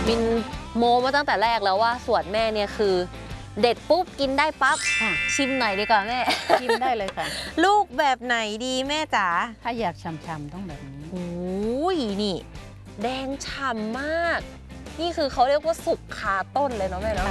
มินโมมาตั้งแต่แรกแล้วว่าสวนแม่เนี่ยคือเด็ดปุ๊บกินได้ปั๊บชิมหน่อยดีกว่าแม่ชิมได้เลยค่ะลูกแบบไหนดีแม่จ๋าถ้าอยากฉ่ำๆต้องแบบนี้โอ้ยนี่แดงฉ่ำมากนี่คือเขาเรียกว่าสุกคาต้นเลยเนาะแม่เนาะ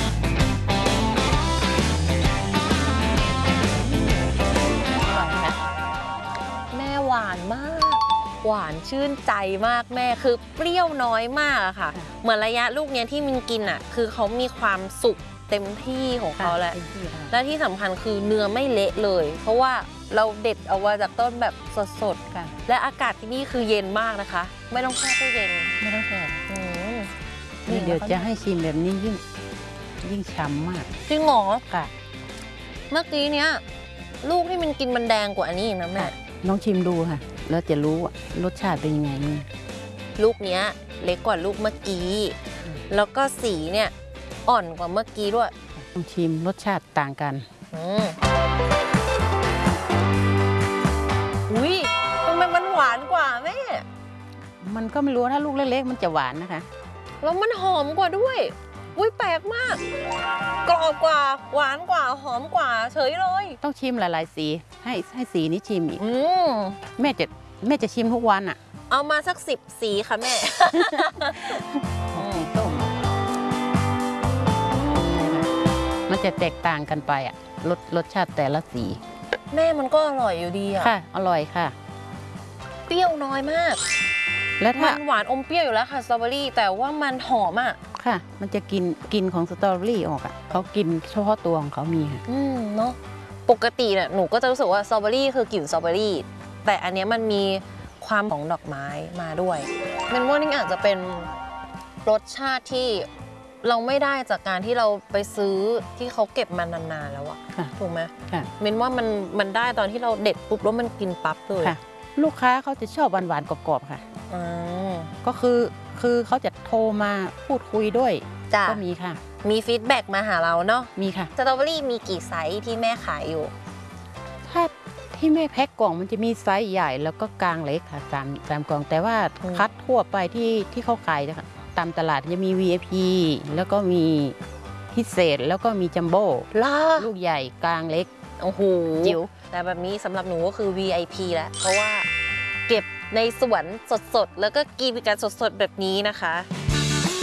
แม่หวานมากหวานชื่นใจมากแม่คือเปรี้ยวน้อยมากอะค่ะเหมือนระยะลูกเนี้ยที่มินกินอะคือเขามีความสุกเต็มที่ของเขาแหละและที่สำคัญคือเนื้อไม่เละเลยเพราะว่าเราเด็ดเอาไว้จากต้นแบบสดๆค่ะและอากาศที่นี่คือเย็นมากนะคะไม่ต้องแช่ตู้เย็นไม่ต้องแช่นี่เดี๋ยวจะให้ชิมแบบนี้ยิ่งฉ่ำมากจริงเหรอค่ะเมื่อกี้เนี้ยลูกที่มันกินมันแดงกว่าอันนี้อีกนะแม่น้องชิมดูค่ะแล้วจะรู้ว่ารสชาติเป็นยังไงนี่ลูกเนี้ยเล็กกว่าลูกเมื่อกี้แล้วก็สีเนี่ยอ่อนกว่าเมื่อกี้ด้วยลองชิมรสชาติต่างกันอุ้ยทำไมมันหวานกว่าแม่มันก็ไม่รู้ถ้าลูกเล็กๆมันจะหวานนะคะแล้วมันหอมกว่าด้วยอุ้ยแปลกมากกรอบกว่าหวานกว่าหอมกว่าเฉยเลยต้องชิมหลายๆสีให้สีนี้ชิมอีกแม่จะชิมทุกวันอ่ะเอามาสัก10 สีค่ะแม่ต้มมันจะแตกต่างกันไปอ่ะรสชาติแต่ละสีแม่มันก็อร่อยอยู่ดีอ่ะค่ะอร่อยค่ะเปรี้ยวน้อยมากแล้วถ้ามันหวานอมเปรี้ยวอยู่แล้วค่ะสตรอเบอรี่แต่ว่ามันหอมอ่ะค่ะมันจะกินของสตรอเบอรี่ออกอ่ะเขากินเฉพาะตัวของเขามีค่ะเนาะปกติเนี่ยหนูก็จะรู้สึกว่าสตรอเบอรี่คือกลิ่นสตรอเบอรี่แต่อันนี้มันมีความของดอกไม้มาด้วยมันว่านี่อาจจะเป็นรสชาติที่เราไม่ได้จากการที่เราไปซื้อที่เขาเก็บมานานๆแล้วอะถูกไหมมินว่ามันได้ตอนที่เราเด็ดปุ๊บแล้วมันกินปั๊บเลยลูกค้าเขาจะชอบหวานๆกรอบๆค่ะก็คือเขาจะโทรมาพูดคุยด้วยก็มีค่ะมีฟีดแบ็กมาหาเราเนาะมีค่ะสตรอเบอรี่มีกี่ไซส์ที่แม่ขายอยู่ถ้าที่แม่แพ็คกล่องมันจะมีไซส์ใหญ่แล้วก็กลางเล็กค่ะสามกล่องแต่ว่าคัดทั่วไปที่เขาขายนะคะตามตลาดจะมี VIP แล้วก็มีพิเศษแล้วก็มีจัมโบ้ลูกใหญ่กลางเล็กโอ้โหจิ๋วแต่แบบนี้สำหรับหนูก็คือ VIP แล้วเพราะว่าเก็บในสวนสดๆแล้วก็กินกันสดๆแบบนี้นะคะ